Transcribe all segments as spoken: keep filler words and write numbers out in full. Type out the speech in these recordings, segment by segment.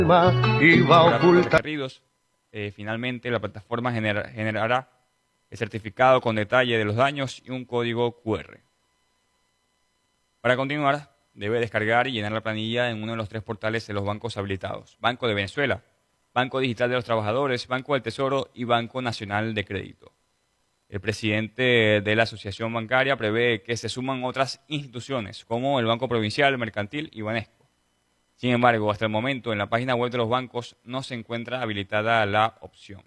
iba a ocultar. Eh, finalmente, la plataforma genera, generará el certificado con detalle de los daños y un código cu erre. Para continuar, debe descargar y llenar la planilla en uno de los tres portales de los bancos habilitados: Banco de Venezuela, Banco Digital de los Trabajadores, Banco del Tesoro y Banco Nacional de Crédito. El presidente de la Asociación Bancaria prevé que se suman otras instituciones como el Banco Provincial, Mercantil y Banesco. Sin embargo, hasta el momento en la página web de los bancos no se encuentra habilitada la opción.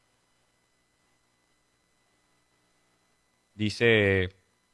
Dice,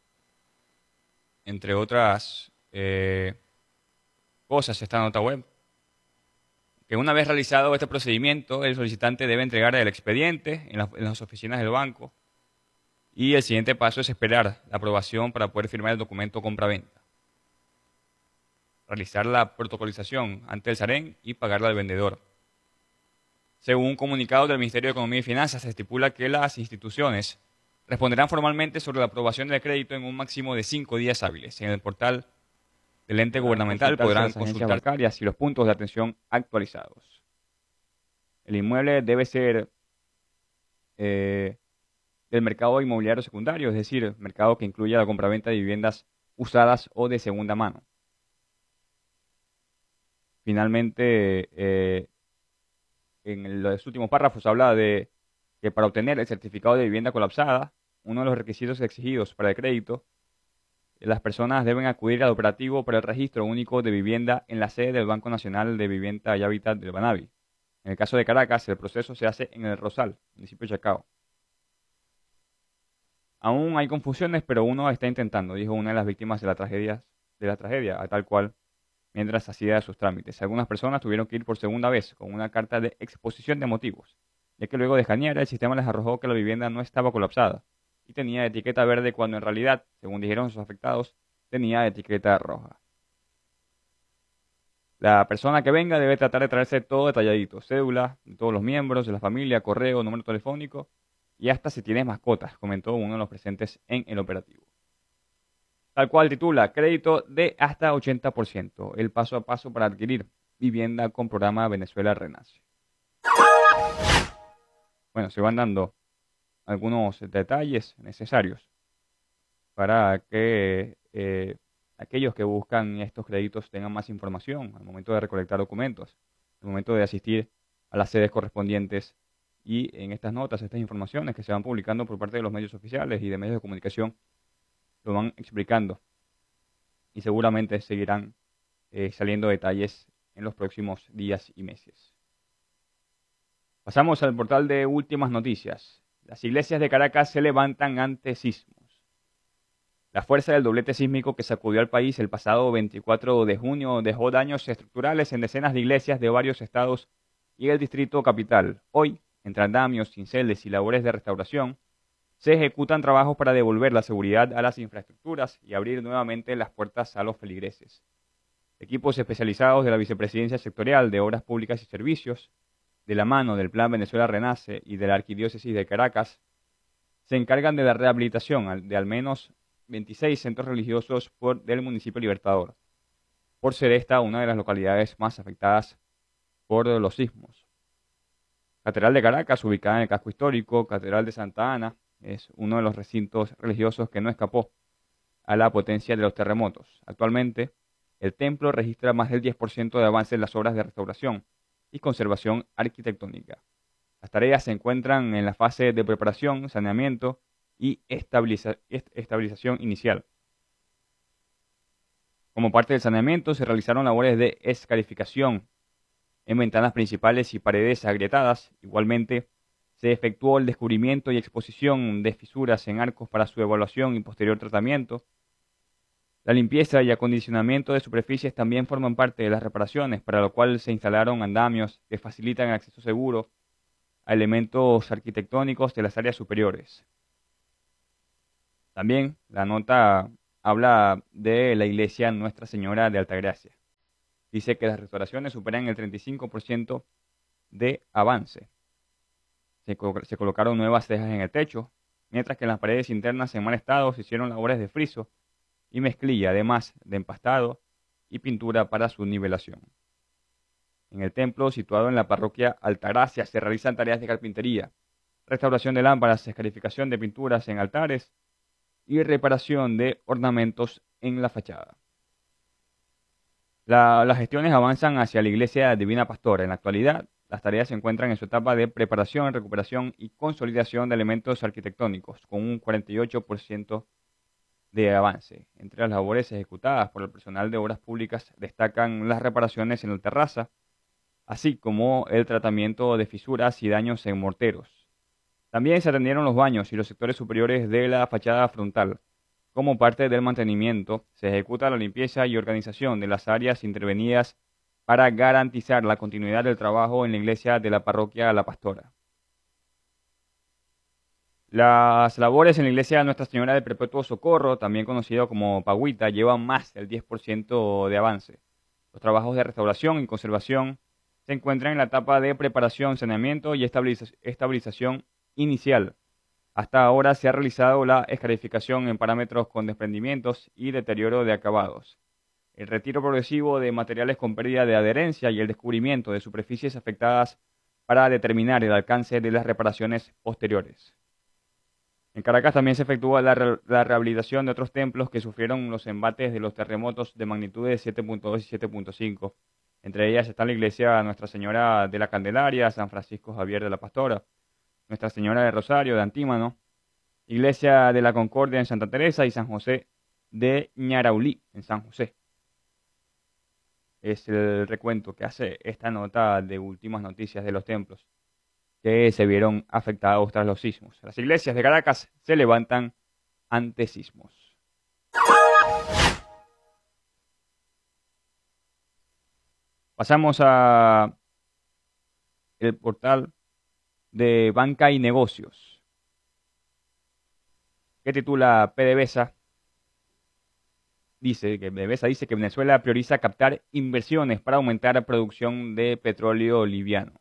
entre otras eh, cosas, esta nota web, que una vez realizado este procedimiento, el solicitante debe entregar el expediente en, la, en las oficinas del banco y el siguiente paso es esperar la aprobación para poder firmar el documento compra-venta, realizar la protocolización ante el SAREN y pagarla al vendedor. Según un comunicado del Ministerio de Economía y Finanzas, se estipula que las instituciones responderán formalmente sobre la aprobación del crédito en un máximo de cinco días hábiles. En el portal del ente gubernamental podrán consultar bancarias y los puntos de atención actualizados. El inmueble debe ser eh, del mercado inmobiliario secundario, es decir, mercado que incluya la compraventa de viviendas usadas o de segunda mano. Finalmente, eh, en los últimos párrafos habla de que para obtener el certificado de vivienda colapsada, uno de los requisitos exigidos para el crédito, las personas deben acudir al operativo para el registro único de vivienda en la sede del Banco Nacional de Vivienda y Hábitat del Banavi. En el caso de Caracas, el proceso se hace en el Rosal, municipio de Chacao. Aún hay confusiones, pero uno está intentando, dijo una de las víctimas de la tragedia, de la tragedia, a tal cual, mientras hacía sus trámites. Algunas personas tuvieron que ir por segunda vez con una carta de exposición de motivos, ya que luego de escanear el sistema les arrojó que la vivienda no estaba colapsada y tenía etiqueta verde cuando en realidad, según dijeron sus afectados, tenía etiqueta roja. La persona que venga debe tratar de traerse todo detalladito: cédula de todos los miembros de la familia, correo, número telefónico y hasta si tienes mascotas, comentó uno de los presentes en el operativo. Tal cual titula: crédito de hasta ochenta por ciento, el paso a paso para adquirir vivienda con programa Venezuela Renace. Bueno, se van dando algunos detalles necesarios para que eh, aquellos que buscan estos créditos tengan más información al momento de recolectar documentos, al momento de asistir a las sedes correspondientes, y en estas notas, estas informaciones que se van publicando por parte de los medios oficiales y de medios de comunicación lo van explicando y seguramente seguirán eh, saliendo detalles en los próximos días y meses. Pasamos al portal de últimas noticias. Las iglesias de Caracas se levantan ante sismos. La fuerza del doblete sísmico que sacudió al país el pasado veinticuatro de junio dejó daños estructurales en decenas de iglesias de varios estados y el distrito capital. Hoy, entre andamios, cinceles y labores de restauración, se ejecutan trabajos para devolver la seguridad a las infraestructuras y abrir nuevamente las puertas a los feligreses. Equipos especializados de la Vicepresidencia Sectorial de Obras Públicas y Servicios, de la mano del Plan Venezuela Renace y de la Arquidiócesis de Caracas, se encargan de la rehabilitación de al menos veintiséis centros religiosos por, del municipio Libertador, por ser esta una de las localidades más afectadas por los sismos. Catedral de Caracas, ubicada en el casco histórico, Catedral de Santa Ana, es uno de los recintos religiosos que no escapó a la potencia de los terremotos. Actualmente, el templo registra más del diez por ciento de avance en las obras de restauración y conservación arquitectónica. Las tareas se encuentran en la fase de preparación, saneamiento y estabiliza estabilización inicial. Como parte del saneamiento, se realizaron labores de escarificación en ventanas principales y paredes agrietadas. Igualmente, se efectuó el descubrimiento y exposición de fisuras en arcos para su evaluación y posterior tratamiento. La limpieza y acondicionamiento de superficies también forman parte de las reparaciones, para lo cual se instalaron andamios que facilitan el acceso seguro a elementos arquitectónicos de las áreas superiores. También la nota habla de la iglesia Nuestra Señora de Altagracia. Dice que las restauraciones superan el treinta y cinco por ciento de avance. Se, se colocaron nuevas tejas en el techo, mientras que en las paredes internas en mal estado se hicieron labores de friso y mezclilla, además de empastado y pintura para su nivelación. En el templo, situado en la parroquia Altagracia, se realizan tareas de carpintería, restauración de lámparas, escarificación de pinturas en altares y reparación de ornamentos en la fachada. La- las gestiones avanzan hacia la Iglesia Divina Pastora. En la actualidad, las tareas se encuentran en su etapa de preparación, recuperación y consolidación de elementos arquitectónicos, con un cuarenta y ocho por ciento de avance. Entre las labores ejecutadas por el personal de obras públicas destacan las reparaciones en la terraza, así como el tratamiento de fisuras y daños en morteros. También se atendieron los baños y los sectores superiores de la fachada frontal. Como parte del mantenimiento, se ejecuta la limpieza y organización de las áreas intervenidas para garantizar la continuidad del trabajo en la iglesia de la parroquia La Pastora. Las labores en la iglesia de Nuestra Señora del Perpetuo Socorro, también conocido como Pagüita, llevan más del diez por ciento de avance. Los trabajos de restauración y conservación se encuentran en la etapa de preparación, saneamiento y estabiliza- estabilización inicial. Hasta ahora se ha realizado la escarificación en parámetros con desprendimientos y deterioro de acabados, el retiro progresivo de materiales con pérdida de adherencia y el descubrimiento de superficies afectadas para determinar el alcance de las reparaciones posteriores. En Caracas también se efectúa la, re- la rehabilitación de otros templos que sufrieron los embates de los terremotos de magnitudes siete punto dos y siete punto cinco. Entre ellas está la iglesia Nuestra Señora de la Candelaria, San Francisco Javier de la Pastora, Nuestra Señora de Rosario de Antímano, Iglesia de la Concordia en Santa Teresa y San José de Ñaraulí en San José. Es el recuento que hace esta nota de últimas noticias de los templos que se vieron afectados tras los sismos. Las iglesias de Caracas se levantan ante sismos. Pasamos a el portal de Banca y Negocios, que titula PDVSA. Dice que PDVSA dice que Venezuela prioriza captar inversiones para aumentar la producción de petróleo liviano.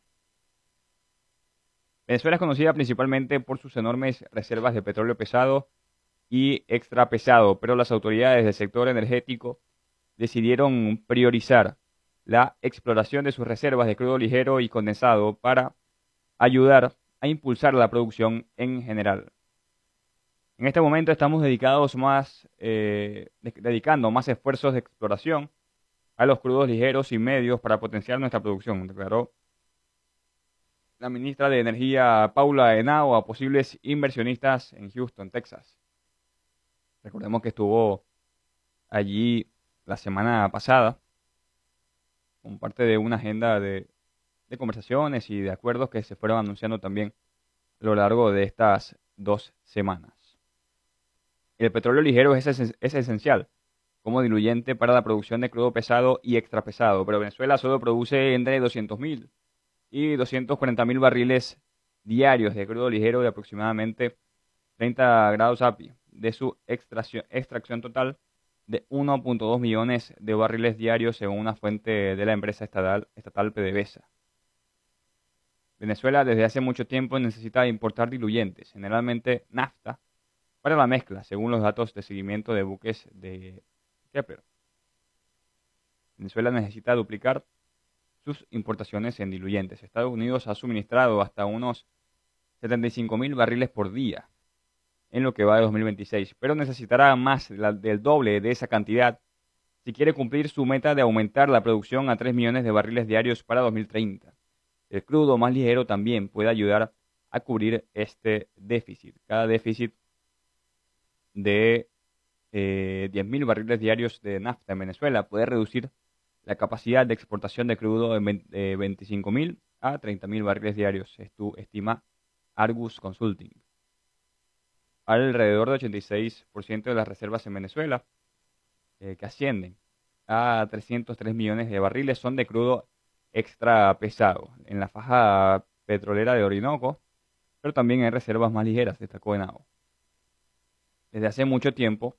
Venezuela es conocida principalmente por sus enormes reservas de petróleo pesado y extra pesado, pero las autoridades del sector energético decidieron priorizar la exploración de sus reservas de crudo ligero y condensado para ayudar a impulsar la producción en general. En este momento estamos dedicados más, eh, de- dedicando más esfuerzos de exploración a los crudos ligeros y medios para potenciar nuestra producción, declaró la ministra de Energía Paula Henao a posibles inversionistas en Houston, Texas. Recordemos que estuvo allí la semana pasada como parte de una agenda de, de conversaciones y de acuerdos que se fueron anunciando también a lo largo de estas dos semanas. El petróleo ligero es, esen- es esencial como diluyente para la producción de crudo pesado y extra pesado, pero Venezuela solo produce entre doscientos mil y doscientos cuarenta mil barriles diarios de crudo ligero de aproximadamente treinta grados A P I, de su extracción, extracción total de uno punto dos millones de barriles diarios según una fuente de la empresa estatal, estatal PDVSA. Venezuela desde hace mucho tiempo necesita importar diluyentes, generalmente nafta, para la mezcla, según los datos de seguimiento de buques de Kepler. Venezuela necesita duplicar sus importaciones en diluyentes. Estados Unidos ha suministrado hasta unos setenta y cinco mil barriles por día en lo que va de dos mil veintiséis, pero necesitará más de la- del doble de esa cantidad si quiere cumplir su meta de aumentar la producción a tres millones de barriles diarios para dos mil treinta. El crudo más ligero también puede ayudar a cubrir este déficit. Cada déficit de eh, diez mil barriles diarios de nafta en Venezuela puede reducir la capacidad de exportación de crudo en vein- de veinticinco mil a treinta mil barriles diarios, estu- estima Argus Consulting. Alrededor de ochenta y seis por ciento de las reservas en Venezuela, eh, que ascienden a trescientos tres millones de barriles, son de crudo extra pesado en la faja petrolera de Orinoco, pero también hay reservas más ligeras, destacó Henao. Desde hace mucho tiempo,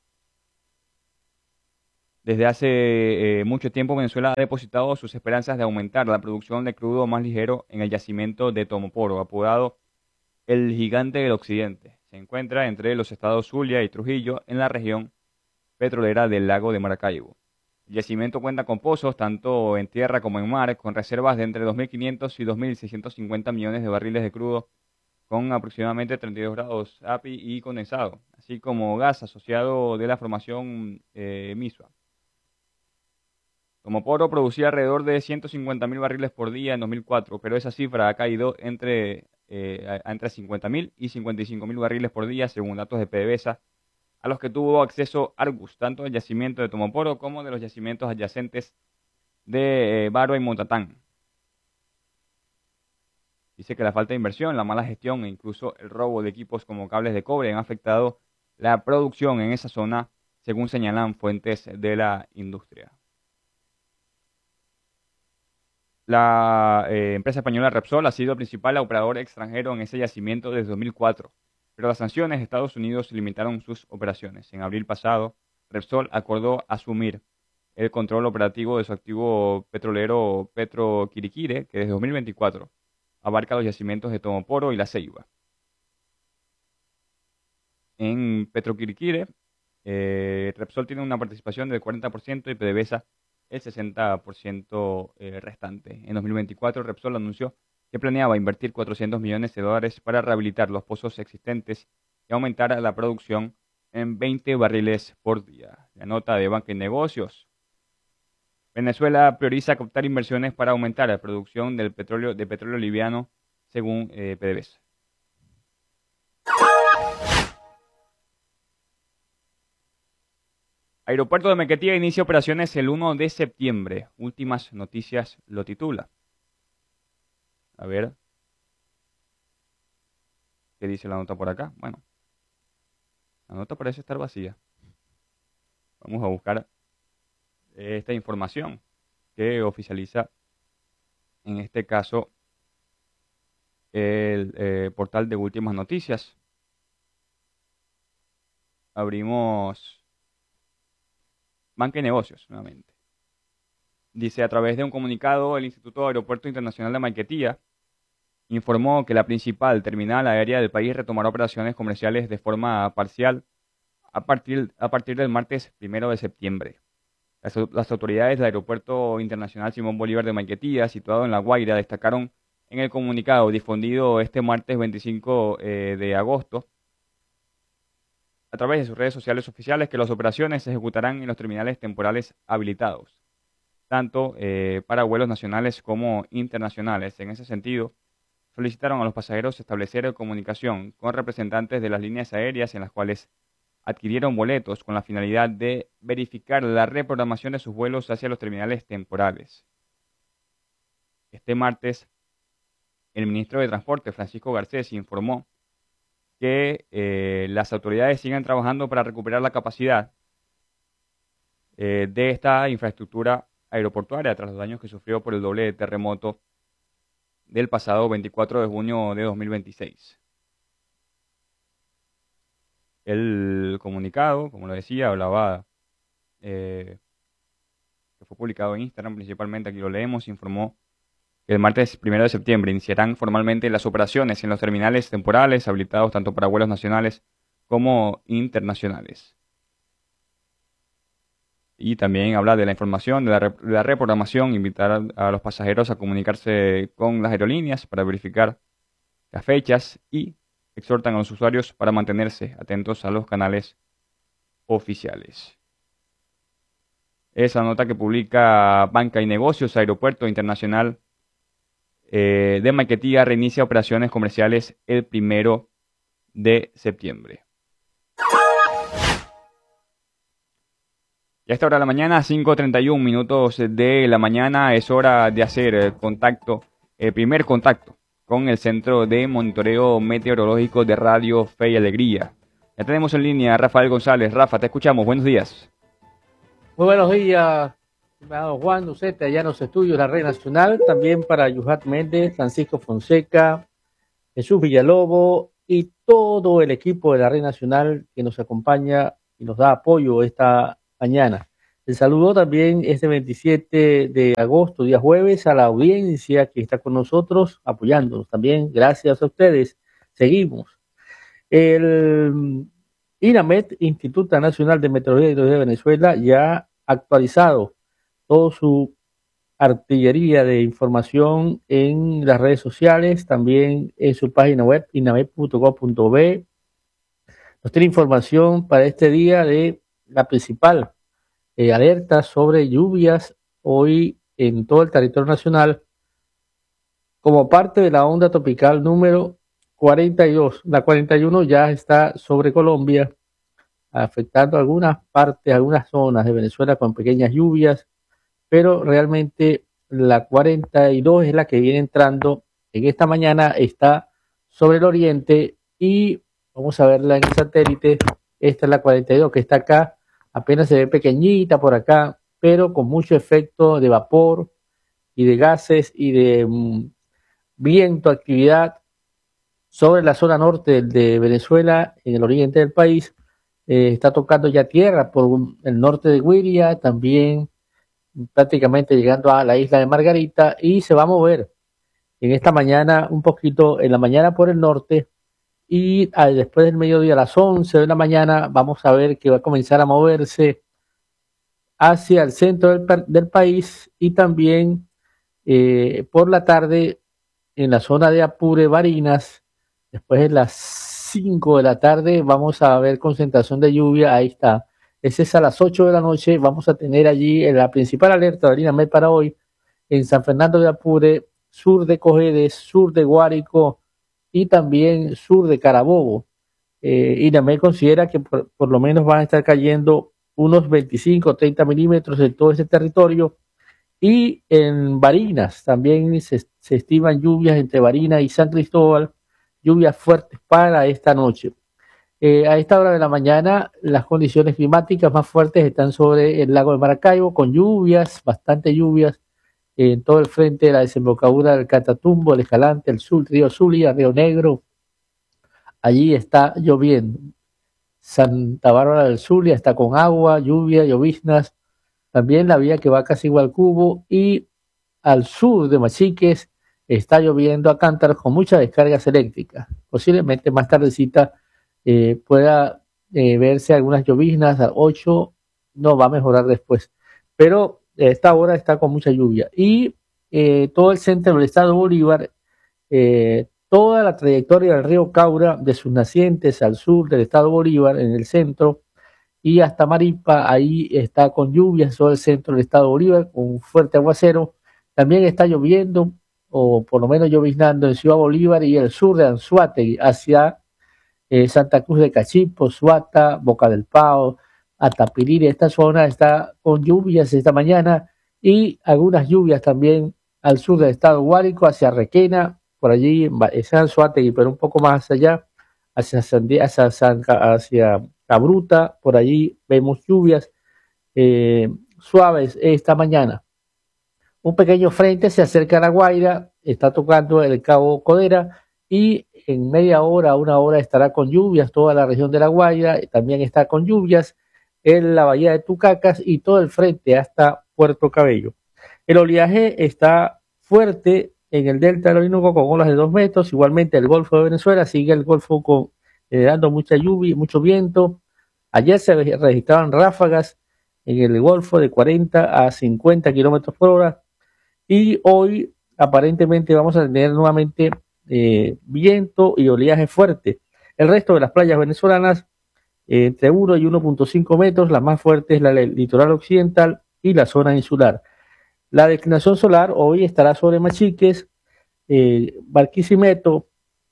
desde hace eh, mucho tiempo Venezuela ha depositado sus esperanzas de aumentar la producción de crudo más ligero en el yacimiento de Tomoporo, apodado el Gigante del Occidente. Se encuentra entre los estados Zulia y Trujillo en la región petrolera del lago de Maracaibo. El yacimiento cuenta con pozos, tanto en tierra como en mar, con reservas de entre dos mil quinientos y dos mil seiscientos cincuenta millones de barriles de crudo, con aproximadamente treinta y dos grados A P I y condensado, así como gas asociado de la formación eh, misua. Tomoporo producía alrededor de ciento cincuenta mil barriles por día en dos mil cuatro, pero esa cifra ha caído entre, eh, a- entre cincuenta mil y cincuenta y cinco mil barriles por día, según datos de PDVSA, a los que tuvo acceso Argus, tanto del yacimiento de Tomoporo como de los yacimientos adyacentes de eh, Baro y Montatán. Dice que la falta de inversión, la mala gestión e incluso el robo de equipos como cables de cobre han afectado la producción en esa zona, según señalan fuentes de la industria. La eh, empresa española Repsol ha sido el principal operador extranjero en ese yacimiento desde dos mil cuatro, pero las sanciones de Estados Unidos limitaron sus operaciones. En abril pasado, Repsol acordó asumir el control operativo de su activo petrolero Petroquiriquire, que desde dos mil veinticuatro abarca los yacimientos de Tomoporo y La Ceiba. En Petroquiriquire, eh, Repsol tiene una participación del cuarenta por ciento y PDVSA el sesenta por ciento eh, restante. En dos mil veinticuatro, Repsol anunció que planeaba invertir cuatrocientos millones de dólares para rehabilitar los pozos existentes y aumentar la producción en veinte barriles por día. La nota de Banca y Negocios. Venezuela prioriza captar inversiones para aumentar la producción del petróleo, de petróleo liviano, según eh, PDVSA. Aeropuerto de Maiquetía inicia operaciones el uno de septiembre. Últimas noticias lo titula. A ver. ¿Qué dice la nota por acá? Bueno, la nota parece estar vacía. Vamos a buscar esta información que oficializa, en este caso, el eh, portal de Últimas Noticias. Abrimos Banca y Negocios nuevamente. Dice, a través de un comunicado, el Instituto Aeropuerto Internacional de Maiquetía informó que la principal terminal aérea del país retomará operaciones comerciales de forma parcial a partir, a partir del martes primero de septiembre. Las, las autoridades del Aeropuerto Internacional Simón Bolívar de Maiquetía, situado en La Guaira, destacaron en el comunicado difundido este martes veinticinco eh, de agosto a través de sus redes sociales oficiales que las operaciones se ejecutarán en los terminales temporales habilitados, tanto eh, para vuelos nacionales como internacionales. En ese sentido, solicitaron a los pasajeros establecer comunicación con representantes de las líneas aéreas en las cuales adquirieron boletos con la finalidad de verificar la reprogramación de sus vuelos hacia los terminales temporales. Este martes, el ministro de Transporte, Francisco Garcés, informó que eh, las autoridades siguen trabajando para recuperar la capacidad eh, de esta infraestructura aeroportuaria tras los daños que sufrió por el doble terremoto del pasado veinticuatro de junio de dos mil veintiséis. El comunicado, como lo decía, hablaba, eh, que fue publicado en Instagram principalmente, aquí lo leemos, informó que el martes primero de septiembre iniciarán formalmente las operaciones en los terminales temporales habilitados tanto para vuelos nacionales como internacionales. Y también habla de la información, de la, re- de la reprogramación, invitar a, a los pasajeros a comunicarse con las aerolíneas para verificar las fechas y exhortan a los usuarios para mantenerse atentos a los canales oficiales. Esa nota que publica Banca y Negocios, Aeropuerto Internacional eh, de Maiquetía reinicia operaciones comerciales el primero de septiembre. Y a esta hora de la mañana, cinco treinta y uno minutos de la mañana, es hora de hacer eh, contacto, el primer contacto con el Centro de Monitoreo Meteorológico de Radio Fe y Alegría. Ya tenemos en línea a Rafael González. Rafa, te escuchamos. Buenos días. Muy buenos días, estimado Juan Ducete, allá en los estudios de la Red Nacional, también para Yuhat Méndez, Francisco Fonseca, Jesús Villalobos y todo el equipo de la Red Nacional que nos acompaña y nos da apoyo esta mañana. El saludo también este veintisiete de agosto, día jueves, a la audiencia que está con nosotros apoyándonos también. Gracias a ustedes. Seguimos. El INAMET, Instituto Nacional de Meteorología y Hidrología de Venezuela, ya ha actualizado toda su artillería de información en las redes sociales, también en su página web, inavep punto gov punto be. Nos tiene información para este día de la principal eh, alerta sobre lluvias hoy en todo el territorio nacional como parte de la onda tropical número cuarenta y dos. La cuarenta y uno ya está sobre Colombia, afectando algunas partes, algunas zonas de Venezuela con pequeñas lluvias, pero realmente la cuarenta y dos es la que viene entrando en esta mañana, está sobre el oriente y vamos a verla en el satélite. Esta es la cuarenta y dos que está acá, apenas se ve pequeñita por acá, pero con mucho efecto de vapor y de gases y de mm, viento, actividad sobre la zona norte de Venezuela, en el oriente del país. Eh, está tocando ya tierra por el norte de Guiria, también prácticamente llegando a la isla de Margarita, y se va a mover en esta mañana un poquito, en la mañana por el norte, y ah, después del mediodía a las once de la mañana vamos a ver que va a comenzar a moverse hacia el centro del, del país y también eh, por la tarde en la zona de Apure, Barinas. Después de las cinco de la tarde vamos a ver concentración de lluvia, ahí está. Ese es a las ocho de la noche, vamos a tener allí en la principal alerta de INAMED para hoy, en San Fernando de Apure, sur de Cojedes, sur de Guárico y también sur de Carabobo. Eh, INAMED considera que por, por lo menos van a estar cayendo unos veinticinco o treinta milímetros en todo ese territorio. Y en Barinas también se, se estiman lluvias entre Barinas y San Cristóbal, lluvias fuertes para esta noche. Eh, a esta hora de la mañana las condiciones climáticas más fuertes están sobre el lago de Maracaibo, con lluvias, bastante lluvias, eh, en todo el frente de la desembocadura del Catatumbo, el Escalante, el sur, río Zulia, Río Negro. Allí está lloviendo. Santa Bárbara del Zulia está con agua, lluvia, lloviznas. También la vía que va casi igual al Cubo y al sur de Machiques está lloviendo a cántaros con muchas descargas eléctricas. Posiblemente más tardecita eh, pueda eh, verse algunas lloviznas a ocho, no va a mejorar después. Pero esta hora está con mucha lluvia. Y eh, todo el centro del estado de Bolívar, eh, toda la trayectoria del río Caura, de sus nacientes al sur del estado de Bolívar, en el centro, y hasta Maripa, ahí está con lluvias, todo el centro del estado de Bolívar, con un fuerte aguacero. También está lloviendo, o por lo menos lloviznando en Ciudad Bolívar y el sur de Anzoátegui, hacia eh, Santa Cruz de Cachipo, Suata, Boca del Pao, Atapiriri. Esta zona está con lluvias esta mañana y algunas lluvias también al sur del estado de Guárico, hacia Requena, por allí, es Anzoátegui, pero un poco más allá, hacia Sandía, hacia, San, hacia Cabruta, por allí vemos lluvias eh, suaves esta mañana. Un pequeño frente se acerca a La Guaira, está tocando el Cabo Codera y en media hora, una hora estará con lluvias toda la región de La Guaira, también está con lluvias en la bahía de Tucacas y todo el frente hasta Puerto Cabello. El oleaje está fuerte en el delta del Orinoco con olas de dos metros, igualmente el Golfo de Venezuela sigue el Golfo con, eh, dando mucha lluvia, mucho viento. Ayer se registraban ráfagas en el Golfo de cuarenta a cincuenta kilómetros por hora y hoy aparentemente vamos a tener nuevamente eh, viento y oleaje fuerte. El resto de las playas venezolanas eh, entre uno y uno punto cinco metros, la más fuerte es la del litoral occidental y la zona insular. La declinación solar hoy estará sobre Machiques, eh, Barquisimeto,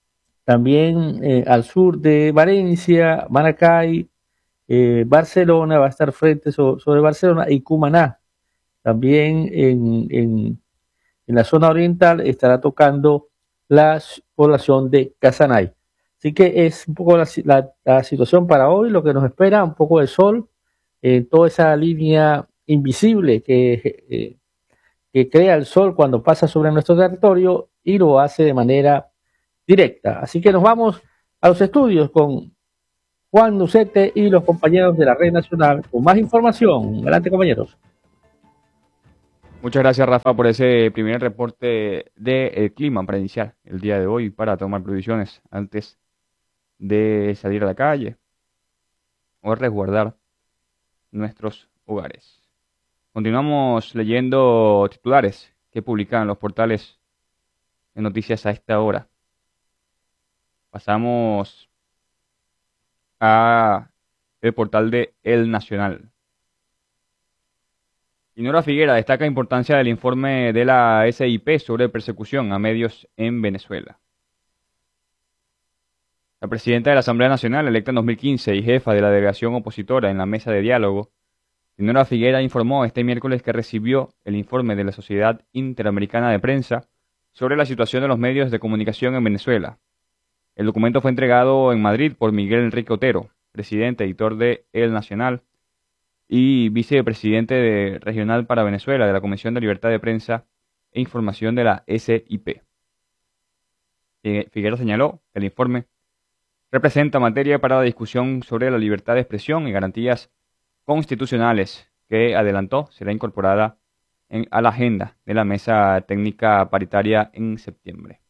también eh, al sur de Valencia, Maracay, eh, Barcelona, va a estar frente so, sobre Barcelona y Cumaná. También en, en, en la zona oriental estará tocando la población de Casanay. Así que es un poco la, la, la situación para hoy, lo que nos espera, un poco de sol, en eh, toda esa línea invisible que, eh, que crea el sol cuando pasa sobre nuestro territorio y lo hace de manera directa. Así que nos vamos a los estudios con Juan Nucete y los compañeros de la Red Nacional con más información. Adelante, compañeros. Muchas gracias, Rafa, por ese primer reporte del clima para iniciar el día de hoy, para tomar previsiones antes de salir a la calle o resguardar nuestros hogares. Continuamos leyendo titulares que publican los portales de noticias a esta hora. Pasamos a el portal de El Nacional. Dinora Figuera destaca la importancia del informe de la S I P sobre persecución a medios en Venezuela. La presidenta de la Asamblea Nacional, electa en dos mil quince y jefa de la delegación opositora en la mesa de diálogo, Dinora Figuera, informó este miércoles que recibió el informe de la Sociedad Interamericana de Prensa sobre la situación de los medios de comunicación en Venezuela. El documento fue entregado en Madrid por Miguel Enrique Otero, presidente editor de El Nacional y vicepresidente de regional para Venezuela de la Comisión de Libertad de Prensa e Información de la S I P. Figuera señaló que el informe representa materia para la discusión sobre la libertad de expresión y garantías constitucionales que, adelantó, será incorporada en, a la agenda de la mesa técnica paritaria en septiembre.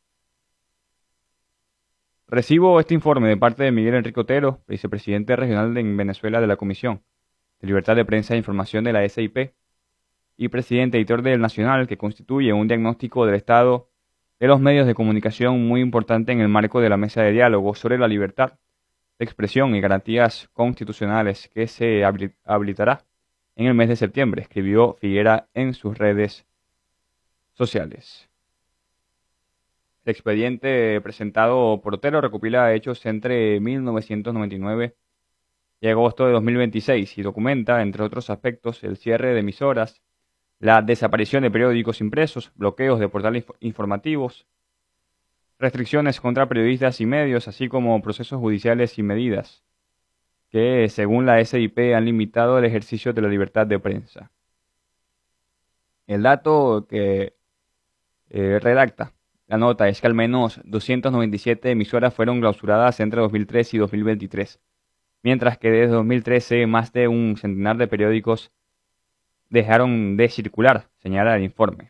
Recibo este informe de parte de Miguel Enrique Otero, vicepresidente regional en Venezuela de la Comisión de Libertad de Prensa e Información de la S I P y presidente editor del Nacional, que constituye un diagnóstico del estado de los medios de comunicación muy importante en el marco de la mesa de diálogo sobre la libertad de expresión y garantías constitucionales que se habilitará en el mes de septiembre, escribió Figuera en sus redes sociales. El expediente presentado por Otero recopila hechos entre mil novecientos noventa y nueve y agosto de dos mil veintiséis y documenta, entre otros aspectos, el cierre de emisoras, la desaparición de periódicos impresos, bloqueos de portales informativos, restricciones contra periodistas y medios, así como procesos judiciales y medidas que, según la S I P, han limitado el ejercicio de la libertad de prensa. El dato que eh, redacta la nota es que al menos doscientas noventa y siete emisoras fueron clausuradas entre dos mil tres y dos mil veintitrés, mientras que desde dos mil trece más de un centenar de periódicos dejaron de circular, señala el informe.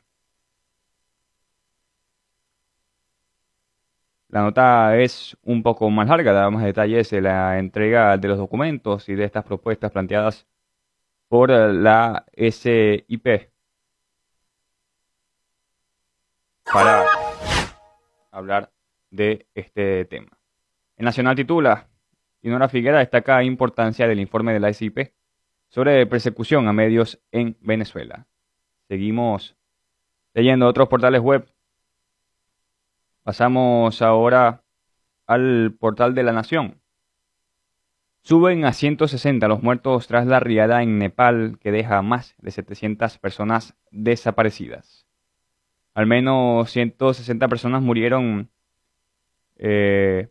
La nota es un poco más larga, da más detalles de la entrega de los documentos y de estas propuestas planteadas por la S I P para hablar de este tema. El Nacional titula: Dinora Figuera destaca la importancia del informe de la S I P sobre persecución a medios en Venezuela. Seguimos leyendo otros portales web. Pasamos ahora al portal de La Nación. Suben a ciento sesenta los muertos tras la riada en Nepal, que deja a más de setecientas personas desaparecidas. Al menos ciento sesenta personas murieron eh,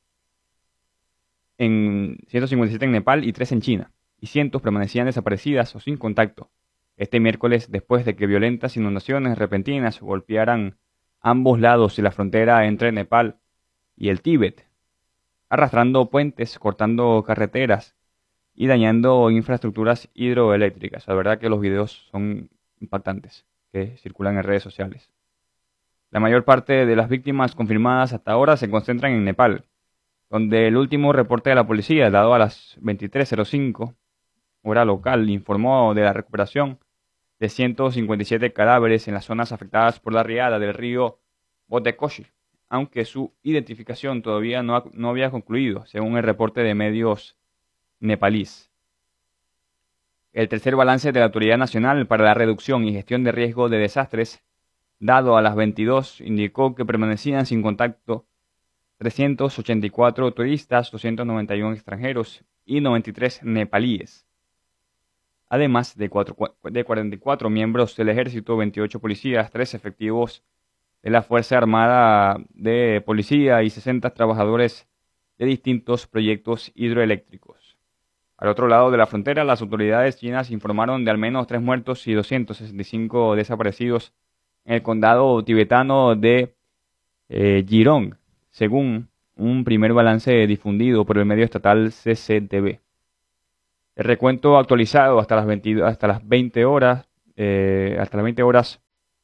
en ciento cincuenta y siete en Nepal y tres en China, y cientos permanecían desaparecidas o sin contacto este miércoles después de que violentas inundaciones repentinas golpearan ambos lados de la frontera entre Nepal y el Tíbet, arrastrando puentes, cortando carreteras y dañando infraestructuras hidroeléctricas. La verdad que los videos son impactantes que circulan en redes sociales. La mayor parte de las víctimas confirmadas hasta ahora se concentran en Nepal, donde el último reporte de la policía, dado a las veintitrés cero cinco, hora local, informó de la recuperación de ciento cincuenta y siete cadáveres en las zonas afectadas por la riada del río Botekoshi, aunque su identificación todavía no, ha, no había concluido, según el reporte de medios nepalíes. El tercer balance de la Autoridad Nacional para la Reducción y Gestión de Riesgo de Desastres, dado a las veintidós, indicó que permanecían sin contacto trescientos ochenta y cuatro turistas, doscientos noventa y uno extranjeros y noventa y tres nepalíes, además de, cuatro, de cuarenta y cuatro miembros del ejército, veintiocho policías, tres efectivos de la Fuerza Armada de Policía y sesenta trabajadores de distintos proyectos hidroeléctricos. Al otro lado de la frontera, las autoridades chinas informaron de al menos tres muertos y doscientos sesenta y cinco desaparecidos en el condado tibetano de eh, Jirong, según un primer balance difundido por el medio estatal C C T V. El recuento actualizado hasta las veinte, hasta las veinte horas, eh, hasta las veinte horas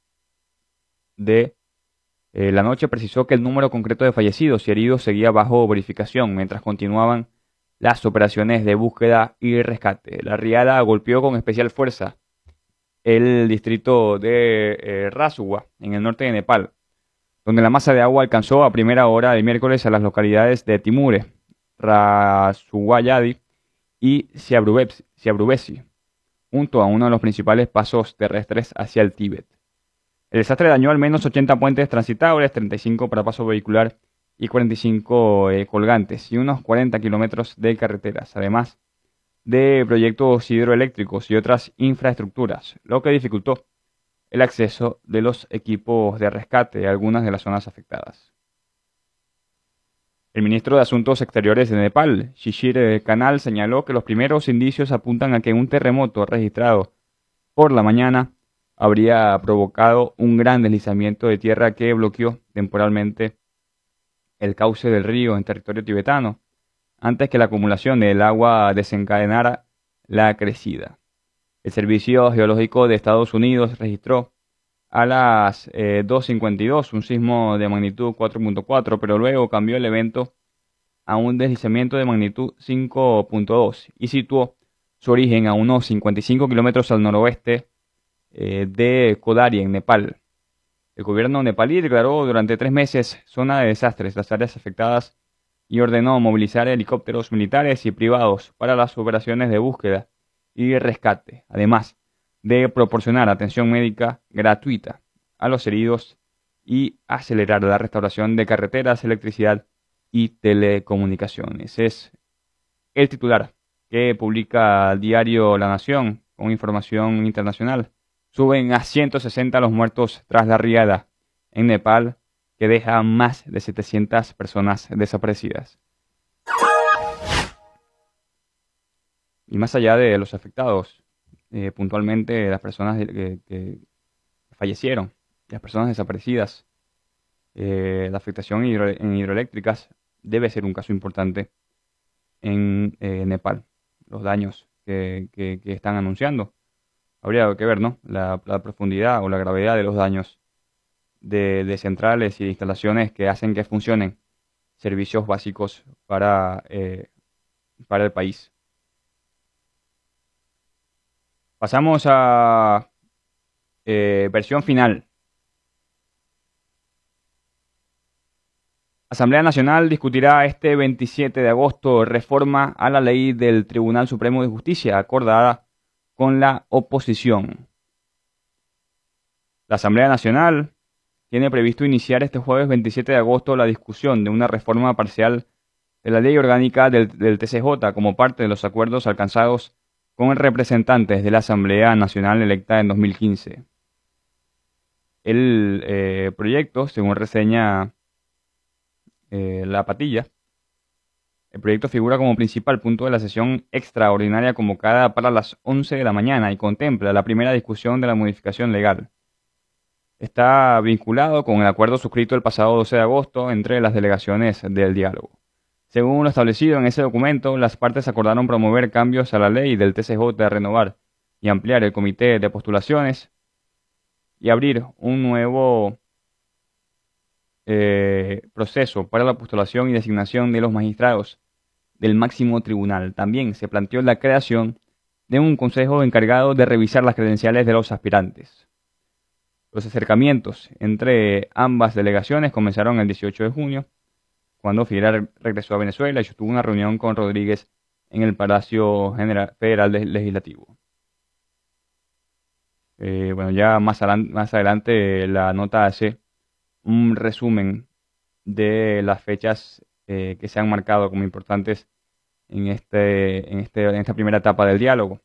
de eh, la noche precisó que el número concreto de fallecidos y heridos seguía bajo verificación mientras continuaban las operaciones de búsqueda y rescate. La riada golpeó con especial fuerza el distrito de eh, Rasua, en el norte de Nepal, donde la masa de agua alcanzó a primera hora del miércoles a las localidades de Timure, Rasuayadi y Siabrubesi, junto a uno de los principales pasos terrestres hacia el Tíbet. El desastre dañó al menos ochenta puentes transitables, treinta y cinco para paso vehicular y cuarenta y cinco eh, colgantes y unos cuarenta kilómetros de carreteras, además de proyectos hidroeléctricos y otras infraestructuras, lo que dificultó el acceso de los equipos de rescate a algunas de las zonas afectadas. El ministro de Asuntos Exteriores de Nepal, Shishir Kanal, señaló que los primeros indicios apuntan a que un terremoto registrado por la mañana habría provocado un gran deslizamiento de tierra que bloqueó temporalmente el cauce del río en territorio tibetano, antes que la acumulación del agua desencadenara la crecida. El Servicio Geológico de Estados Unidos registró a las eh, dos cincuenta y dos un sismo de magnitud cuatro punto cuatro, pero luego cambió el evento a un deslizamiento de magnitud cinco punto dos y situó su origen a unos cincuenta y cinco kilómetros al noroeste eh, de Kodari, en Nepal. El gobierno nepalí declaró durante tres meses zona de desastres las áreas afectadas y ordenó movilizar helicópteros militares y privados para las operaciones de búsqueda y rescate, además de proporcionar atención médica gratuita a los heridos y acelerar la restauración de carreteras, electricidad y telecomunicaciones. Es el titular que publica el diario La Nación con información internacional. Suben a ciento sesenta los muertos tras la riada en Nepal, que deja más de setecientas personas desaparecidas. Y más allá de los afectados, eh, puntualmente las personas que, que fallecieron, las personas desaparecidas, eh, la afectación hidro, en hidroeléctricas debe ser un caso importante en eh, Nepal. Los daños que, que, que están anunciando. Habría que ver, ¿no? La, la profundidad o la gravedad de los daños de, de centrales y de instalaciones que hacen que funcionen servicios básicos para, eh, para el país. Pasamos a eh, versión final. Asamblea Nacional discutirá este veintisiete de agosto reforma a la ley del Tribunal Supremo de Justicia acordada con la oposición. La Asamblea Nacional tiene previsto iniciar este jueves veintisiete de agosto la discusión de una reforma parcial de la ley orgánica del, del T C J como parte de los acuerdos alcanzados con representantes de la Asamblea Nacional electa en dos mil quince. El eh, proyecto, según reseña eh, La Patilla, el proyecto figura como principal punto de la sesión extraordinaria convocada para las once de la mañana y contempla la primera discusión de la modificación legal. Está vinculado con el acuerdo suscrito el pasado doce de agosto entre las delegaciones del diálogo. Según lo establecido en ese documento, las partes acordaron promover cambios a la ley del T C J a renovar y ampliar el comité de postulaciones y abrir un nuevo eh, proceso para la postulación y designación de los magistrados del máximo tribunal. También se planteó la creación de un consejo encargado de revisar las credenciales de los aspirantes. Los acercamientos entre ambas delegaciones comenzaron el dieciocho de junio, cuando Figueroa regresó a Venezuela y sostuvo una reunión con Rodríguez en el Palacio General Federal Legislativo. Eh, bueno, ya más, más adelante la nota hace un resumen de las fechas eh, que se han marcado como importantes en, este, en, este, en esta primera etapa del diálogo.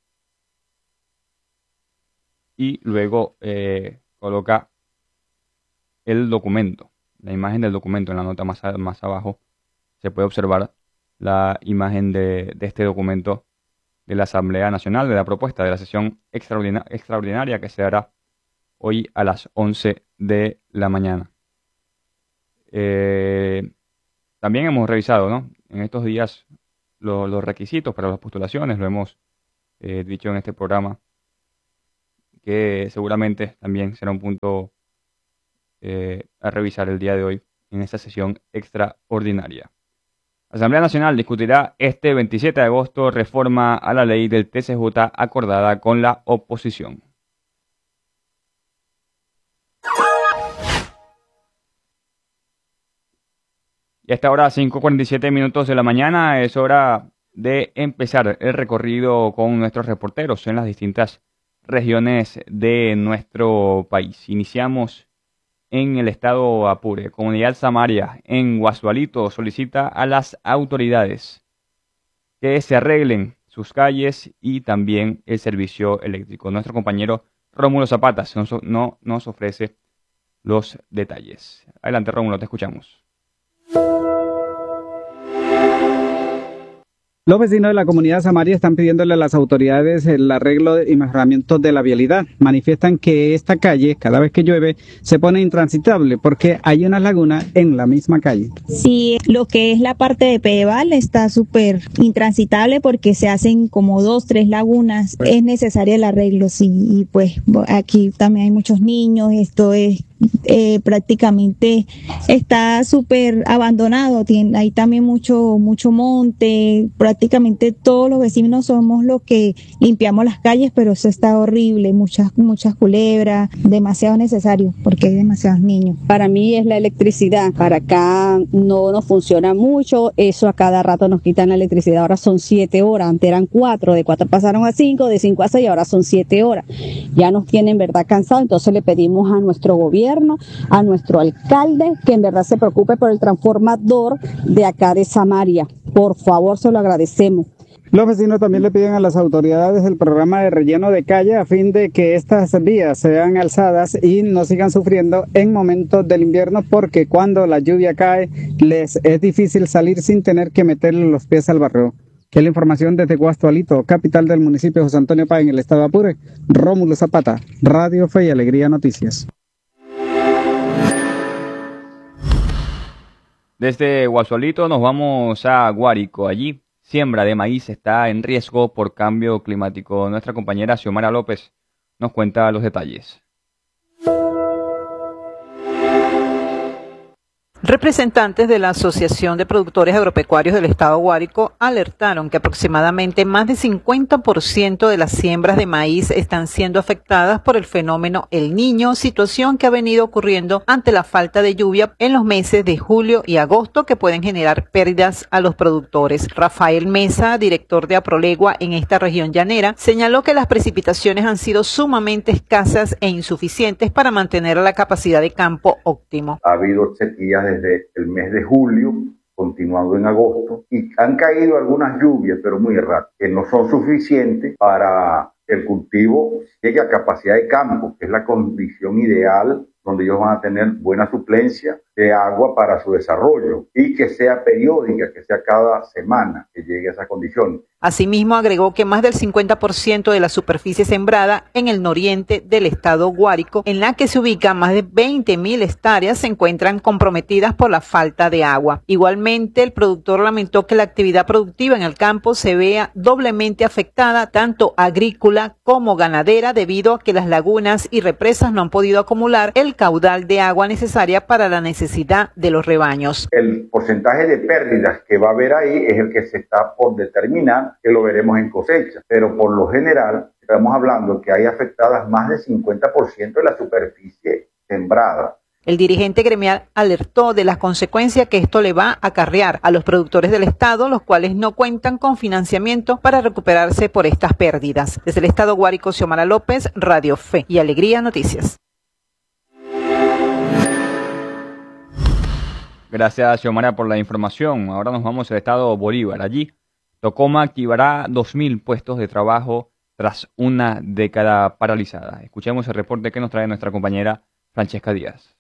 Y luego eh, coloca el documento, la imagen del documento. En la nota más, a, más abajo se puede observar la imagen de, de este documento de la Asamblea Nacional, de la propuesta de la sesión extraordinaria, extraordinaria que se hará hoy a las once de la mañana. Eh, también hemos revisado, ¿no?, en estos días lo, los requisitos para las postulaciones, lo hemos eh, dicho en este programa, que seguramente también será un punto eh, a revisar el día de hoy en esta sesión extraordinaria. La Asamblea Nacional discutirá este veintisiete de agosto reforma a la ley del T C J acordada con la oposición. Y a esta hora, cinco cuarenta y siete minutos de la mañana, es hora de empezar el recorrido con nuestros reporteros en las distintas regiones de nuestro país. Iniciamos en el estado Apure. Comunidad Samaria en Guasualito solicita a las autoridades que se arreglen sus calles y también el servicio eléctrico. Nuestro compañero Rómulo Zapata no, no nos ofrece los detalles. Adelante, Rómulo, te escuchamos. Los vecinos de la comunidad Samaria están pidiéndole a las autoridades el arreglo y mejoramiento de la vialidad. Manifiestan que esta calle, cada vez que llueve, se pone intransitable porque hay una laguna en la misma calle. Sí, lo que es la parte de Pedeval está súper intransitable porque se hacen como dos, tres lagunas. Pues, es necesario el arreglo, sí. Y pues aquí también hay muchos niños, esto es... Eh, prácticamente está súper abandonado, tiene, hay también mucho mucho monte, prácticamente todos los vecinos somos los que limpiamos las calles, pero eso está horrible, muchas muchas culebras, demasiado necesario porque hay demasiados niños. Para mí es la electricidad, para acá no nos funciona mucho, eso a cada rato nos quitan la electricidad, ahora son siete horas, antes eran cuatro, de cuatro pasaron a cinco, de cinco a seis, ahora son siete horas, ya nos tienen verdad cansados, entonces le pedimos a nuestro gobierno, a nuestro alcalde, que en verdad se preocupe por el transformador de acá de Samaria. Por favor, se lo agradecemos. Los vecinos también le piden a las autoridades el programa de relleno de calle a fin de que estas vías sean alzadas y no sigan sufriendo en momentos del invierno, porque cuando la lluvia cae les es difícil salir sin tener que meterle los pies al barro. Que la información desde Guasualito, capital del municipio de José Antonio Páez en el estado de Apure, Rómulo Zapata, Radio Fe y Alegría Noticias. Desde Guasualito nos vamos a Guárico. Allí, siembra de maíz está en riesgo por cambio climático. Nuestra compañera Xiomara López nos cuenta los detalles. Representantes de la Asociación de Productores Agropecuarios del Estado Guárico alertaron que aproximadamente más del cincuenta por ciento de las siembras de maíz están siendo afectadas por el fenómeno El Niño, situación que ha venido ocurriendo ante la falta de lluvia en los meses de julio y agosto que pueden generar pérdidas a los productores. Rafael Mesa, director de Aprolegua en esta región llanera, señaló que las precipitaciones han sido sumamente escasas e insuficientes para mantener la capacidad de campo óptimo. Ha habido sequías desde el mes de julio, continuando en agosto, y han caído algunas lluvias, pero muy erratas, que no son suficientes para que el cultivo llegue a capacidad de campo, que es la condición ideal donde ellos van a tener buena suplencia de agua para su desarrollo y que sea periódica, que sea cada semana que llegue a esa condición. Asimismo, agregó que más del cincuenta por ciento de la superficie sembrada en el nororiente del estado Guárico, en la que se ubican más de veinte mil hectáreas, se encuentran comprometidas por la falta de agua. Igualmente, el productor lamentó que la actividad productiva en el campo se vea doblemente afectada, tanto agrícola como ganadera, debido a que las lagunas y represas no han podido acumular el caudal de agua necesaria para la necesidad de los rebaños. El porcentaje de pérdidas que va a haber ahí es el que se está por determinar, que lo veremos en cosecha, pero por lo general estamos hablando que hay afectadas más del cincuenta por ciento de la superficie sembrada. El dirigente gremial alertó de las consecuencias que esto le va a acarrear a los productores del estado, los cuales no cuentan con financiamiento para recuperarse por estas pérdidas. Desde el estado Guárico, Xiomara López, Radio Fe y Alegría Noticias. Gracias, Xiomara, por la información. Ahora nos vamos al estado Bolívar. Allí, Tocoma activará dos mil puestos de trabajo tras una década paralizada. Escuchemos el reporte que nos trae nuestra compañera Francesca Díaz.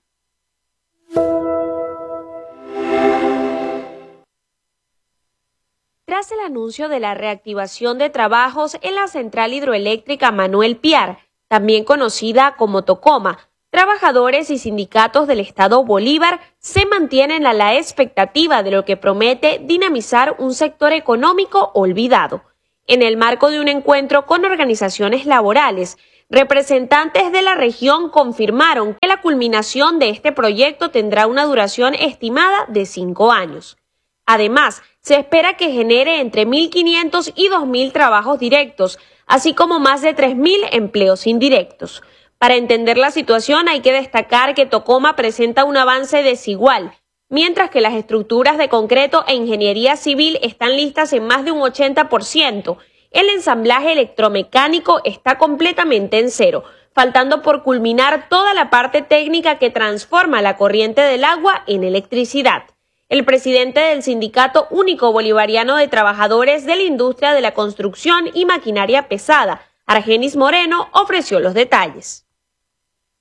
Tras el anuncio de la reactivación de trabajos en la central hidroeléctrica Manuel Piar, también conocida como Tocoma, trabajadores y sindicatos del estado Bolívar se mantienen a la expectativa de lo que promete dinamizar un sector económico olvidado. En el marco de un encuentro con organizaciones laborales, representantes de la región confirmaron que la culminación de este proyecto tendrá una duración estimada de cinco años. Además, se espera que genere entre mil quinientos y dos mil trabajos directos, así como más de tres mil empleos indirectos. Para entender la situación hay que destacar que Tocoma presenta un avance desigual, mientras que las estructuras de concreto e ingeniería civil están listas en más de un ochenta por ciento. El ensamblaje electromecánico está completamente en cero, faltando por culminar toda la parte técnica que transforma la corriente del agua en electricidad. El presidente del Sindicato Único Bolivariano de Trabajadores de la Industria de la Construcción y Maquinaria Pesada, Argenis Moreno, ofreció los detalles.